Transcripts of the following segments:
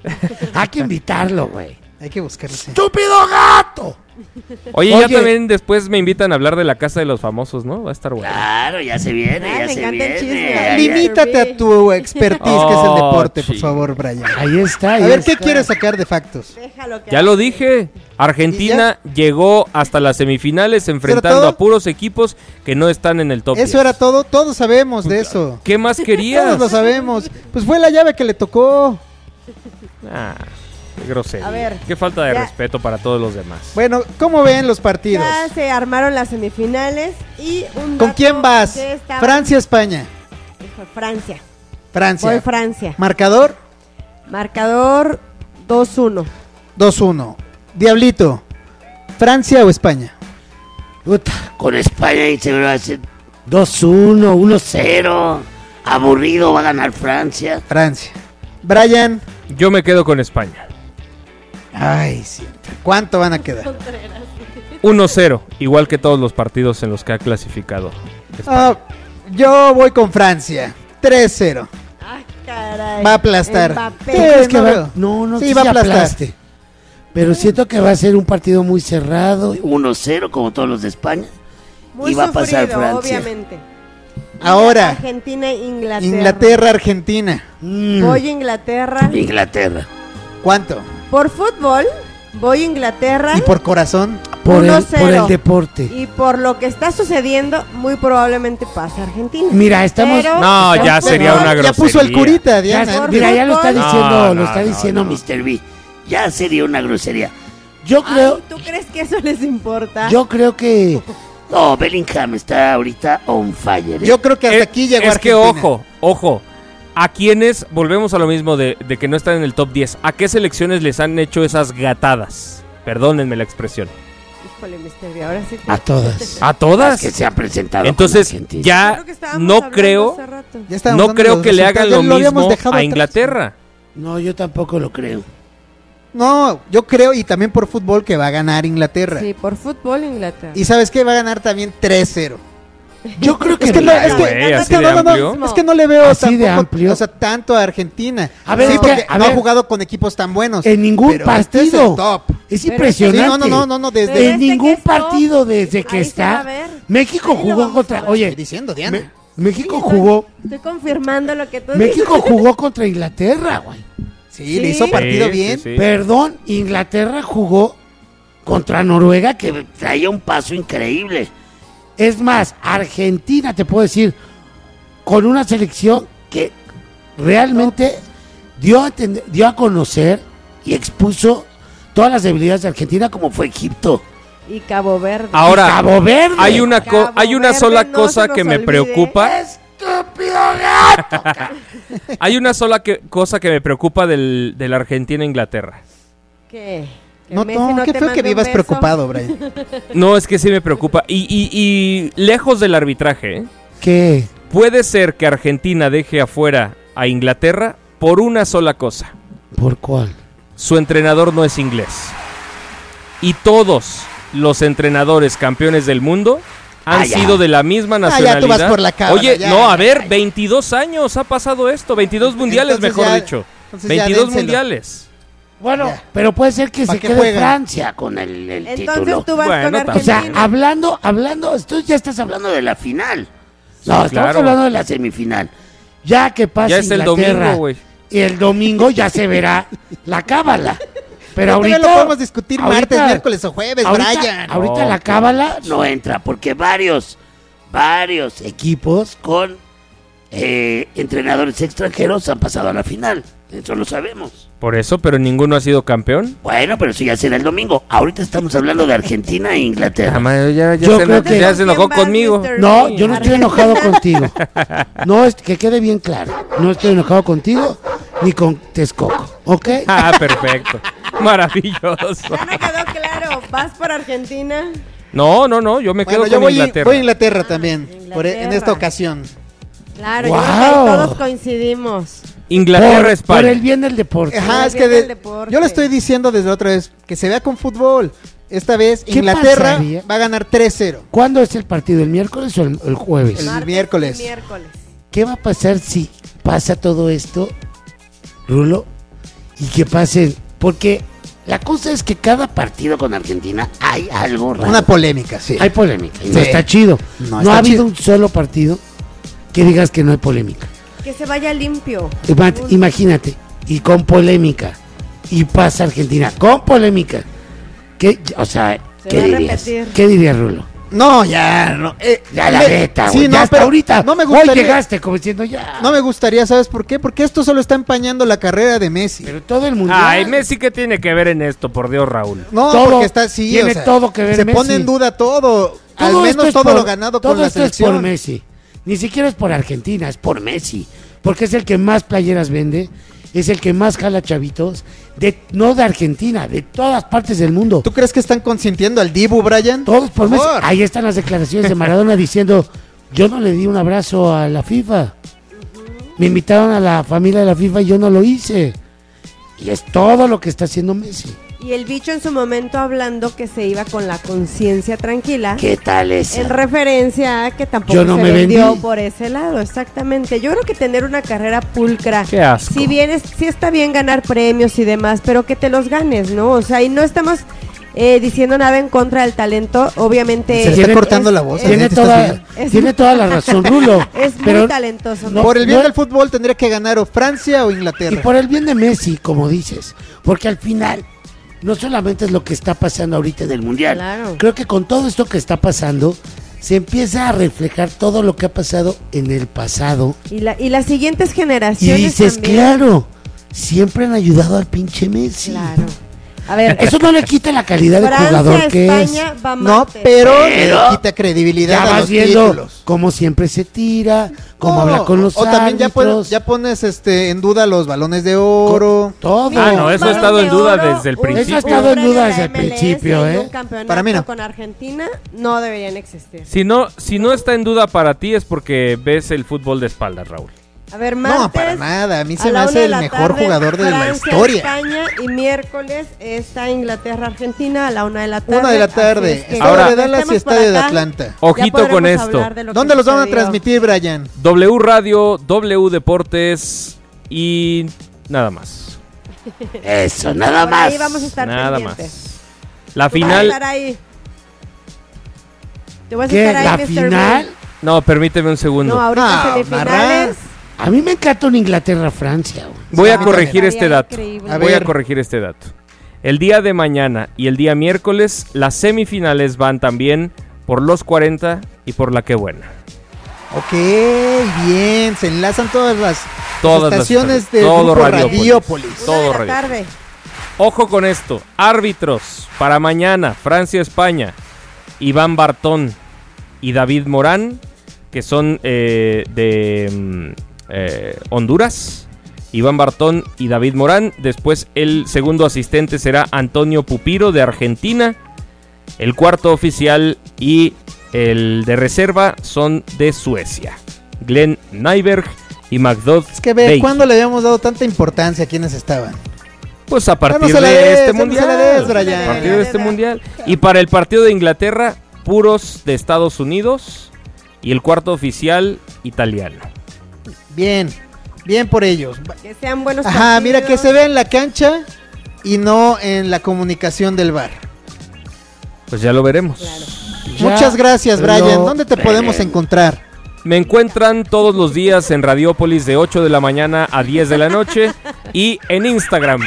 Hay que invitarlo, güey. Hay que buscarlo. Sí. ¡Estúpido gato! Oye, ya también después me invitan a hablar de la casa de los famosos, ¿no? Va a estar bueno. Claro, ya se viene, me ya se encanta el viene. chisme. Limítate a tu expertise, que es el deporte, por sí. favor, Brian. Ahí está. A ver, ¿qué quieres sacar de factos? Déjalo que Ya lo dije. Argentina llegó hasta las semifinales enfrentando todo? a puros equipos que no están en el top 10. Eso era todo, todos sabemos de eso. ¿Qué más Todos querías? lo sabemos. Pues fue la llave que le tocó. Ah, qué grosería. A ver, qué falta de ya. respeto para todos los demás. Bueno, ¿cómo ven los partidos? Ya se armaron las semifinales y un ¿Con dato quién vas? que estaba- Francia, España. Hijo, Francia. Francia. Voy Francia. Marcador Marcador 2-1. 2-1. Diablito, ¿Francia o España? Puta, con España y seguro va a ser 2-1, 1-0. Aburrido, va a ganar Francia. Francia. Brian. Yo me quedo con España. Ay, sí. ¿Cuánto van a quedar? 1-0, igual que todos los partidos en los que ha clasificado. Ah, yo voy con Francia. 3-0. Ay, caray. Va a aplastar. Mbappé. Sí, ¿Crees que no va? veo. No, Sí, sí va a se aplastar. aplaste. Pero siento que va a ser un partido muy cerrado. 1-0, como todos los de España. Muy y va a pasar sufrido, Francia. obviamente. Ahora, Argentina e Inglaterra. Inglaterra, Argentina. Voy a Inglaterra. Inglaterra. ¿Cuánto? Por fútbol, voy a Inglaterra. ¿Y por corazón? Por el 1-0. deporte. Y por lo que está sucediendo, muy probablemente pasa Argentina. Mira, estamos... Pero- No, ya sería una Ya grosería. puso el curita, Ya, Diana. Por mira, ya lo está fútbol. diciendo, No, lo está no, diciendo no. Mr. B. Ya sería una grosería. Yo creo, Ay, ¿tú crees que eso les importa? yo creo que... No, Bellingham está ahorita on fire. Yo creo que hasta aquí llegó Es que Argentina. ojo, ¿a quiénes, volvemos a lo mismo de que no están en el top 10, ¿a qué selecciones les han hecho esas gatadas? Perdónenme la expresión. Híjole, Mr. B, ahora sí que... A todas. ¿A todas? Las que se han presentado. Entonces, con Argentina. ya Creo que estábamos no hablando creo, hace rato. Ya estábamos no dando creo los que le hagan resultados, lo ya habíamos mismo dejado a atrás. Inglaterra. No, yo tampoco lo creo. No, yo creo, y también por fútbol, que va a ganar Inglaterra. Sí, por fútbol Inglaterra. Y ¿sabes qué? Va a ganar también 3-0. Yo creo que... Es que, no, es, que, güey, es así que de no, amplio. es que no le veo Así de tampoco, amplio. o sea, tanto a Argentina. A ver, sí, es que, porque a no ha ver. jugado con equipos tan buenos. En ningún pero partido. este es el top. Es Pero impresionante. Sí, no, desde... Pero En este ningún que es top, partido desde que ahí se va a está... ver. México Ahí lo jugó vamos a contra... ver. Oye, Estoy diciendo, Diana. México jugó... Estoy confirmando lo que tú México dices. jugó contra Inglaterra, güey. Sí, le hizo Sí. partido Sí, bien. sí, sí. Perdón, Inglaterra jugó contra Noruega que traía un paso increíble. Es más, Argentina, te puedo decir, con una selección que realmente dio a conocer y expuso todas las debilidades de Argentina como fue Egipto. Y Cabo Verde. Ahora, Y Cabo Verde. hay una, Cabo hay una Verde, sola no cosa se nos que me olvide. preocupa. ¡Estúpido gato! Hay una sola cosa que me preocupa del Argentina-Inglaterra. ¿Qué? ¿Que No, Messi qué te feo mandó que un vivas beso? preocupado, Brian. No, es que sí me preocupa. Y lejos del arbitraje, ¿eh? ¿Qué? Puede ser que Argentina deje afuera a Inglaterra por una sola cosa. ¿Por cuál? Su entrenador no es inglés. Y todos los entrenadores campeones del mundo han ya. sido de la misma ya nacionalidad. tú vas por la cábala, Oye, ya, no, a ya, ver, ya. 22 años ha pasado esto. 22 mundiales, Entonces mejor ya- dicho. entonces ya 22 dénselo. mundiales. Bueno, Ya. pero puede ser que ¿Pa' se qué quede juegan? Francia con el Entonces título. tú vas Bueno, con también. O sea, Argentina. hablando, tú ya estás hablando de la final. No, estamos claro. hablando de la semifinal. Ya que pasa Ya es el Inglaterra, domingo, güey. y el domingo ya se verá la cábala. Pero Todavía ahorita lo podemos discutir ahorita- martes, miércoles o jueves, Brian. ahorita No. la cábala no entra porque varios equipos con entrenadores extranjeros han pasado a la final. Eso lo sabemos. Por eso, pero ninguno ha sido campeón. Bueno, pero eso ya será el domingo. Ahorita estamos hablando de Argentina e Inglaterra. Jamás, ya Yo creo que- ya se enojó ¿Quién vas, conmigo. Mr. No, B? yo no estoy enojado contigo. No, que quede bien claro. No estoy enojado contigo ni con Texcoco, ¿ok? Ah, perfecto. Maravilloso. Ya me quedó claro. ¿Vas por Argentina? No, yo me quedo Bueno, yo con voy, Inglaterra. voy a Inglaterra también, Inglaterra. en esta ocasión. Claro, ¡Guau! yo creo que ahí todos coincidimos. Inglaterra, España. por el bien del deporte. Ajá, es bien que del deporte. yo le estoy diciendo desde la otra vez que se vea con fútbol. Esta vez ¿Qué Inglaterra pasaría? va a ganar 3-0 ¿Cuándo es el partido? ¿El miércoles o el jueves? El Martes miércoles. y miércoles. ¿Qué va a pasar si pasa todo esto, Rulo, y que pasen, porque la cosa es que cada partido con Argentina hay algo raro. Una polémica, sí. Hay polémica y no Sí. está chido. No No, está ha habido chido. un solo partido que digas que no hay polémica. Que se vaya limpio. Imagínate, y con polémica, y pasa Argentina con polémica. O sea, Se ¿qué va a dirías? repetir. ¿Qué dirías, Rulo? No, ya, no. Ya la neta, sí, güey, no, ya hasta pero ahorita. no me Hoy gustaría, llegaste como diciendo ya. no me gustaría, ¿sabes por qué? Porque esto solo está empañando la carrera de Messi. Pero todo el mundo. Ay, Messi, ¿qué tiene que ver en esto? Por Dios, Raúl. No, todo porque está así, tiene o sea, todo que ver se Messi. pone en duda todo. Al esto menos es todo por- lo ganado todo con la esto es por selección. Messi. Ni siquiera es por Argentina, es por Messi. Porque es el que más playeras vende, es el que más jala chavitos, no de Argentina, de todas partes del mundo. ¿Tú crees que están consintiendo al Dibu, Brian? Todos por Messi. favor. Ahí están las declaraciones de Maradona diciendo, yo no le di un abrazo a la FIFA. Me invitaron a la familia de la FIFA y yo no lo hice. Y es todo lo que está haciendo Messi. Y el bicho en su momento hablando que se iba con la conciencia tranquila. ¿Qué tal eso? En referencia a que tampoco Yo no se me vendió vendí. por ese lado, exactamente. Yo creo que tener una carrera pulcra. Qué asco. Si bien sí está bien ganar premios y demás, pero que te los ganes, ¿no? O sea, y no estamos diciendo nada en contra del talento, obviamente. Se le está Tiene- cortando la voz. Tiene ¿Te estás toda, viendo? Es- tiene toda la razón, Rulo. Es muy pero talentoso. no, Por el bien no- del fútbol tendría que ganar o Francia o Inglaterra. Y por el bien de Messi, como dices. Porque al final, no solamente es lo que está pasando ahorita en el Mundial. Claro. Creo que con todo esto que está pasando, se empieza a reflejar todo lo que ha pasado en el pasado. Y las siguientes Y generaciones dices, también. claro, siempre han ayudado al pinche Messi. Claro. A ver, Eso no le quita la calidad de jugador Francia, que España es. va No, martes. pero Pero- le quita credibilidad Ya a vas los viendo títulos. cómo siempre se tira, cómo No, habla con los o también árbitros. ya pones en duda los balones de oro. Todo. Ah, no, eso ha Balón estado en de duda oro, desde el un principio. Eso ha estado en premio duda de desde el MLS principio, y ¿eh? un campeonato Para mí no. con Argentina no deberían existir. Si no está en duda para ti es porque ves el fútbol de espaldas, Raúl. A ver, martes. No, para nada. A mí se a me la una hace de el la mejor tarde, jugador de la Francia, historia. España, y miércoles está Inglaterra-Argentina a la 1 de la tarde. 1 de la así tarde. es que Estadio Ahora- de Dallas y estemos por Estadio de acá, Atlanta. Ojito ya podremos con esto. hablar de lo que ¿Dónde los van a sucedió. transmitir, Brian? W Radio, W Deportes y nada más. Eso, nada Por más. ahí vamos a estar Nada pendientes. más. La Tú vas a final. estar ahí. Te vas a ¿Qué? estar ahí, ¿La Mr. final? Bean. No, permíteme un segundo. No, ahorita No, semifinales. A mí me encanta un Inglaterra-Francia, güey. Voy a Sí, corregir estaría este dato. increíble. A Voy a ver. corregir este dato. El día de mañana y el día miércoles, las semifinales van también por los 40 y por la que buena. Ok, bien. Se enlazan todas las Todas las estaciones del todo grupo Radiópolis. Radiópolis. Una todo de la radio. tarde. Ojo con esto. Árbitros para mañana, Francia-España. Iván Bartón y David Morán, que son de Honduras. Iván Bartón y David Morán. Después el segundo asistente será Antonio Pupiro de Argentina. El cuarto oficial y el de reserva son de Suecia. Glenn Nyberg y Magdod. Es que ve, Bey. ¿cuándo le habíamos dado tanta importancia a quienes estaban? Pues a Ya partir no se la de des, este ya no mundial. se la des, Brian. A partir de este mundial. Y para el partido de Inglaterra, puros de Estados Unidos. Y el cuarto oficial, italiano. Bien, bien por ellos. Que sean buenos Ajá, mira que partidos. se ve en la cancha y no en la comunicación del bar. Pues ya lo veremos. Claro. Ya Muchas gracias, lo Brian. ¿Dónde te podemos veremos. encontrar? Me encuentran todos los días en Radiópolis de 8 de la mañana a 10 de la noche. Y en Instagram,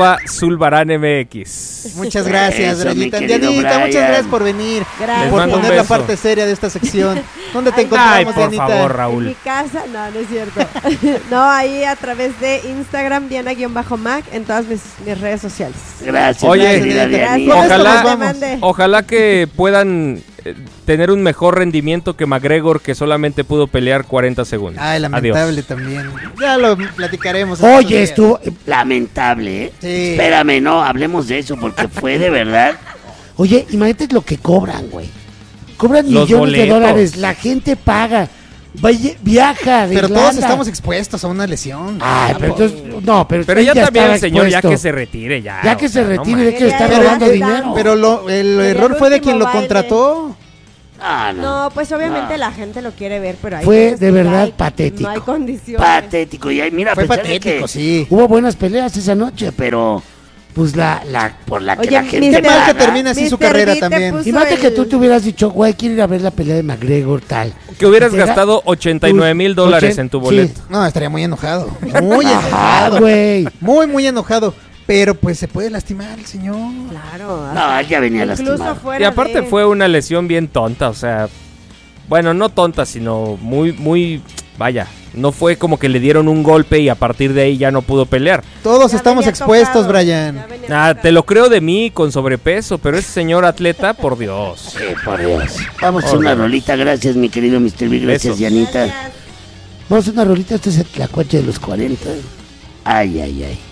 @ZulbaranMX. Muchas gracias, Eso, mi Brianita. querido Dianita, Brian. muchas gracias por venir. Gracias. Les Por mando un poner la beso. parte seria de esta sección. ¿Dónde te Ay, encontramos, Ay, por Dianita? favor, En mi Raúl. casa, no es cierto. No, ahí a través de Instagram, Diana-Mac, en todas mis redes sociales. Gracias, Oye, mi querida Gracias. Dianita. Con esto Ojalá- nos vamos. Mande. Ojalá que puedan tener un mejor rendimiento que McGregor, que solamente pudo pelear 40 segundos. Ay, lamentable Adiós. también. Ya lo platicaremos. Oye, estos días. estuvo lamentable, ¿eh? Sí. Espérame, no, hablemos de eso porque fue de verdad. Oye, imagínate lo que cobran, güey. Cobran Los millones de boletos. dólares, la gente paga, viaja de Pero todos Irlanda. estamos expuestos a una lesión. Ay, pero entonces, no, pero, Pero él ya también estaba el señor, ya expuesto. que se retire, ya. Ya que o se sea, no retire, de manches. que está Pero- robando pero- dinero. Pero el Sería error el fue de último quien lo baile. contrató. Ah, no. No, pues obviamente No. la gente lo quiere ver, pero hay Fue veces de que verdad ya hay- patético. No hay condiciones. Patético. Y ahí, mira, a Fue pesar de patético, que sí. hubo buenas peleas esa noche, pero pues por la que Oye, la gente Mr. Qué mal que paga. termina así su Mr. carrera D te también. puso Imagínate que el- tú te hubieras dicho, güey, quiero ir a ver la pelea de McGregor, tal. Que hubieras Y te da gastado $89,000 en tu sí. boleto. No, estaría muy enojado. Muy Ajá, enojado. güey. Muy enojado. Pero pues se puede lastimar el señor. Claro. No, él ya venía Incluso lastimado. fuera Y aparte de- fue una lesión bien tonta, o sea, bueno, no tonta, sino muy, vaya, no fue como que le dieron un golpe y a partir de ahí ya no pudo pelear. Todos Ya estamos venía expuestos, tocado, Brian. ya venía Ah, tocado. te lo creo de mí con sobrepeso, pero ese señor atleta, por Dios. Sí, por Dios. Vamos a hacer una rolita, gracias mi querido Mr. B, gracias Besos. Dianita. Gracias. Vamos a hacer una rolita, esto es el Tlacuache de los 40. Ay, ay, ay.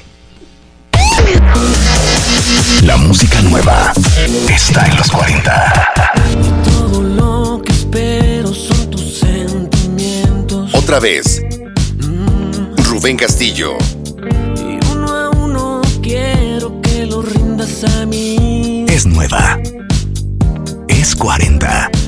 La música nueva está en los 40. Todo lo que espero son tus sentimientos. Otra vez, Rubén Castillo. Y uno a uno quiero que lo rindas a mí. Es nueva. Es 40.